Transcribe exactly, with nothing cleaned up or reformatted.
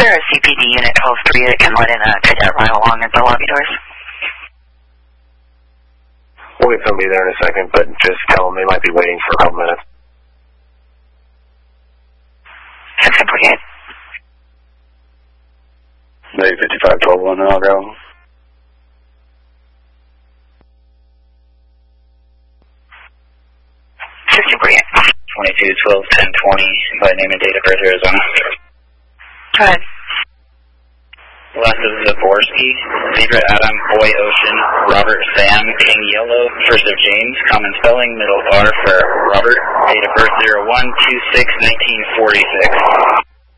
there a C P D unit twelve three that can let in a cadet ride along at the lobby doors? We'll get somebody there in a second, but just tell them they might be waiting for a couple minutes. Second Brigade. Maybe fifty-five twelve one, I'll go. Second Brigade. twenty-two twelve ten twenty, by name and date of birth, Arizona. Go ahead. Last is Zaborski, Zebra Adam, Boy Ocean, Robert Sam, King Yellow, first of James, common spelling, middle R for Robert, date of birth zero one two six nineteen forty-six.